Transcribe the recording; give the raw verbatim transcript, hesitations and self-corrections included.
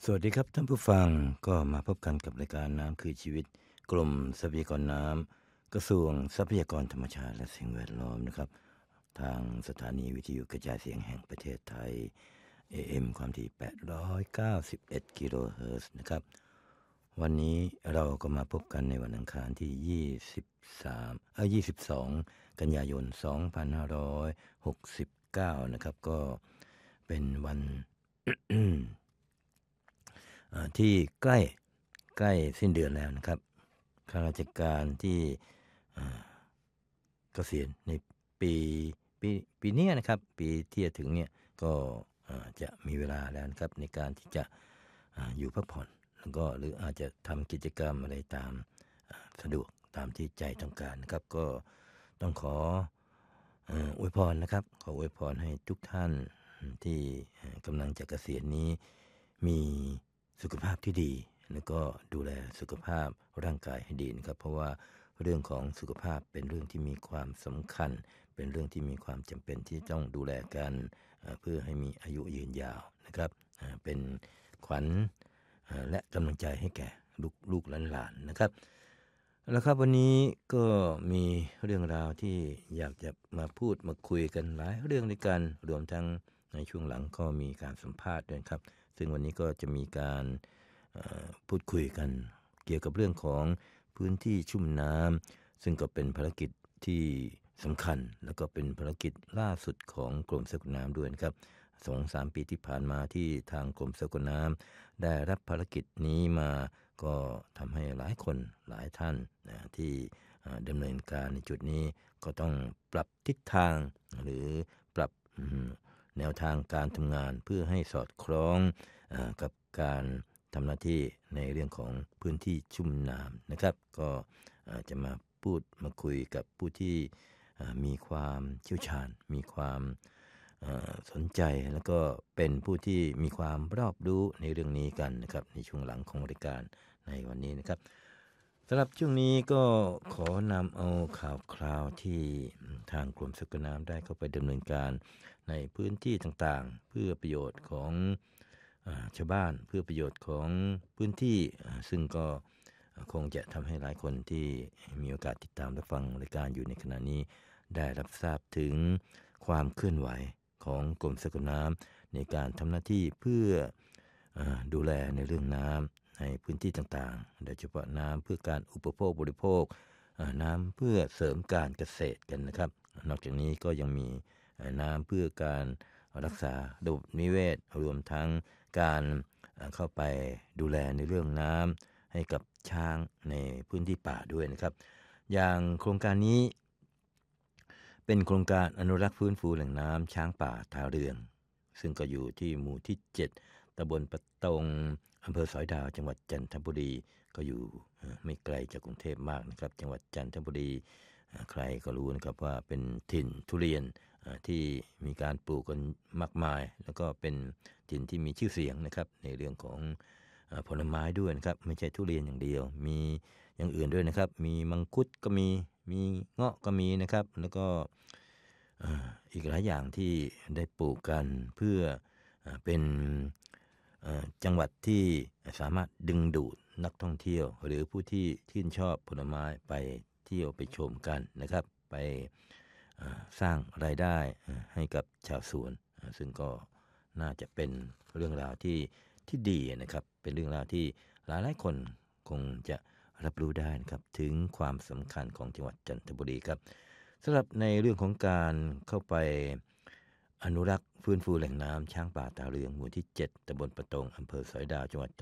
สวัสดีครับท่านผู้ฟังก็มาพบกันกับรายการน้ำคือชีวิตกรมทรัพยากรน้ำกระทรวงทรัพยากรธรรมชาติและสิ่งแวดล้อมนะครับทางสถานีวิทยุกระจายเสียงแห่งประเทศไทย เอ เอ็ม ความถี่แปดร้อยเก้าสิบเอ็ดกิโลเฮิรตซ์นะครับวันนี้เราก็มาพบกันในวันอังคารที่ยี่สิบสามเอ่อยี่สิบสองกันยายนสองพันห้าร้อยหกสิบเก้านะครับก็เป็นวัน ที่ใกล้ใกล้สิ้นเดือนแล้วนะครับข้าราชการที่เกษียณในปีปีปีนี้นะครับปีที่จะถึงเนี่ยก็จะมีเวลาแล้วนะครับในการที่จะอยู่พักผ่อนแล้วก็หรืออาจจะทำกิจกรรมอะไรตามสะดวกตามที่ใจต้องการนะครับก็ต้องขออวยพรนะครับขออวยพรให้ทุกท่านที่กำลังจะเกษียณนี้มีสุขภาพที่ดีแล้วก็ดูแลสุขภาพร่างกายให้ดีนะครับเพราะว่าเรื่องของสุขภาพเป็นเรื่องที่มีความสำคัญเป็นเรื่องที่มีความจำเป็นที่ต้องดูแลกันเพื่อให้มีอายุยืนยาวนะครับเป็นขวัญและกำลังใจให้แก่ลูกลูกหลานๆนะครับแล้วครับวันนี้ก็มีเรื่องราวที่อยากจะมาพูดมาคุยกันหลายเรื่องด้วยกันรวมทั้งในช่วงหลังก็มีการสัมภาษณ์ด้วยครับซึ่งวันนี้ก็จะมีการพูดคุยกันเกี่ยวกับเรื่องของพื้นที่ชุ่มน้ำซึ่งก็เป็นภารกิจที่สำคัญแล้วก็เป็นภารกิจล่าสุดของกรมทรัพยากรน้ำด้วยนะครับสองสามปีที่ผ่านมาที่ทางกรมทรัพยากรน้ำได้รับภารกิจนี้มาก็ทำให้หลายคนหลายท่านนะที่ดำเนินการในจุดนี้ก็ต้องปรับทิศทางหรือปรับแนวทางการทำงานเพื่อให้สอดคล้องกับการทำหน้าที่ในเรื่องของพื้นที่ชุ่มน้ำนะครับก็จะมาพูดมาคุยกับผู้ที่มีความเชี่ยวชาญมีความสนใจแล้วก็เป็นผู้ที่มีความรอบรู้ในเรื่องนี้กันนะครับในช่วงหลังของรายการในวันนี้นะครับสำหรับช่วงนี้ก็ขอนำเอาข่าวคราวที่ทางกรมทรัพยากรน้ำได้เข้าไปดำเนินการในพื้นที่ต่างๆเพื่อประโยชน์ของชาวบ้านเพื่อประโยชน์ของพื้นที่ซึ่งก็คงจะทำให้หลายคนที่มีโอกาสติดตามและฟังรายการอยู่ในขณะนี้ได้รับทราบถึงความเคลื่อนไหวของกรมทรัพยากรน้ำในการทำหน้าที่เพื่อดูแลในเรื่องน้ำในพื้นที่ต่างๆโดยเฉพาะน้ำเพื่อการอุปโภคบริโภคน้ำเพื่อเสริมการเกษตรกันนะครับนอกจากนี้ก็ยังมีน้ำเพื่อการรักษาระบบนิเวศรวมทั้งการเข้าไปดูแลในเรื่องน้ำให้กับช้างในพื้นที่ป่าด้วยนะครับอย่างโครงการนี้เป็นโครงการอนุรักษ์ฟื้นฟูแหล่งน้ำช้างป่าทาเรืองซึ่งก็อยู่ที่หมู่ที่เจ็ดตำบลปะตงอำเภอสอยดาวจังหวัดจันทบุรีก็อยู่ไม่ไกลจากกรุงเทพมากนะครับจังหวัดจันทบุรีใครก็รู้นะครับว่าเป็นถิ่นทุเรียนที่มีการปลูกกันมากมายแล้วก็เป็นถิ่นที่มีชื่อเสียงนะครับในเรื่องของผลไม้ด้วยนะครับไม่ใช่ทุเรียนอย่างเดียวมีอย่างอื่นด้วยนะครับมีมังคุดก็มีมีเงาะก็มีนะครับแล้วก็อีกหลายอย่างที่ได้ปลูกกันเพื่อเป็นจังหวัดที่สามารถดึงดูดนักท่องเที่ยวหรือผู้ที่ชื่นชอบผลไม้ไปเที่ยวไปชมกันนะครับไปสร้างรายได้ให้กับชาวสวนซึ่งก็น่าจะเป็นเรื่องราวที่ที่ดีนะครับเป็นเรื่องราวที่หลายหลายคนคงจะรับรู้ได้นะครับถึงความสำคัญของจังหวัดจันทบุรีครับสำหรับในเรื่องของการเข้าไปอนุรักษ์ฟื้นฟูแหล่งน้ำช้างป่าตาเรืองหมู่ที่เจ็ดตำบลปะตงอำเภอสอยดาวจังหวัด